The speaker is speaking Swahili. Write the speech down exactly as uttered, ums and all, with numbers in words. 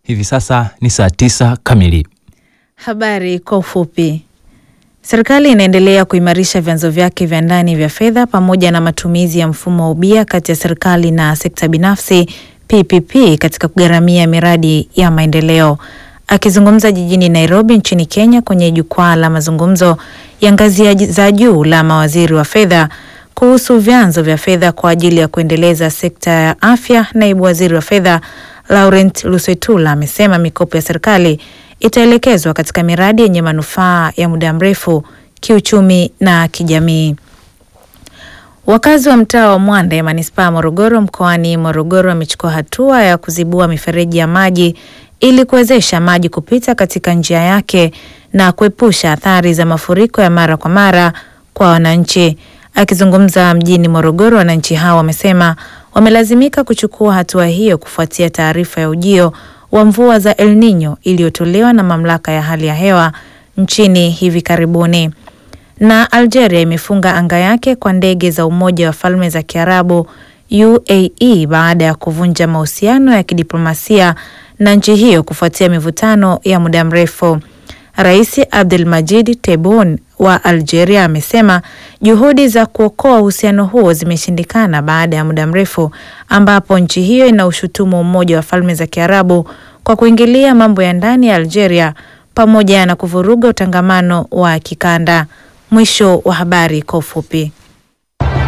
Hivi sasa ni saa tisa kamili. Habari kwa ufupi. Serikali inaendelea kuimarisha vyanzo vyake vya ndani vya fedha pamoja na matumizi ya mfumo wa ubia kati ya serikali na sekta binafsi P P P katika kugharamia miradi ya maendeleo. Akizungumza jijini Nairobi nchini Kenya kwenye jukwaa la mazungumzo ya ngazi za juu la mawaziri wa fedha kuhusu vyanzo vya fedha kwa ajili ya kuendeleza sekta ya afya, naibu waziri wa fedha Laurent Lusetula amesema mikopo ya serikali itaelekezwa katika miradi yenye manufaa ya muda mrefu kiuchumi na kijamii. Wakazi wa mtaa wa Mwanda ya manispaa ya Morogoro mkoani Morogoro wamechukua hatua ya kuzibua mifereji ya maji ili kuwezesha maji kupita katika njia yake na kuepusha athari za mafuriko ya mara kwa mara kwa wananchi. Akizungumza mjini Morogoro, wananchi hao wamesema wamelazimika kuchukua hatua hiyo kufuatia taarifa ya ujio wa mvua za El Nino iliyotolewa na mamlaka ya hali ya hewa nchini hivi karibuni. Na Algeria imefunga anga yake kwa ndege za Umoja wa Falme za Kiarabu U A E baada ya kuvunja mahusiano ya kidiplomasia na nchi hiyo kufuatia mivutano ya muda mrefu. Rais Abdelmadjid Tebboune wa Algeria amesema juhudi za kuokoa uhusiano huo zimeshindikana baada ya muda mrefu ambapo nchi hiyo inaushutumu Umoja wa Falme za Kiarabu kwa kuingilia mambo ya ndani ya Algeria pamoja na kuvuruga utangamano wa kikanda. Mwisho wa habari kwa ufupi.